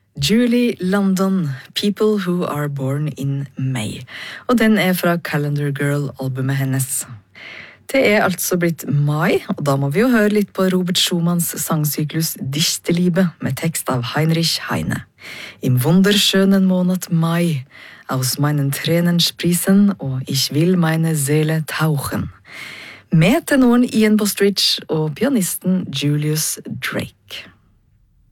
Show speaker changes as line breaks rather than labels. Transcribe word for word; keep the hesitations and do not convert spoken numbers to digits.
Julie London, People Who Are Born in May. Og den er fra Calendar Girl-albumet hennes. Det er altså blitt mai, og da må vi jo høre litt på Robert Schumanns sangsyklus Dichterliebe med tekst av Heinrich Heine. Im wunderschönen Monat Mai, aus meinen Tränen sprießen og ich will meine Seele tauchen. Med tenoren Ian Bostridge og pianisten Julius Drake.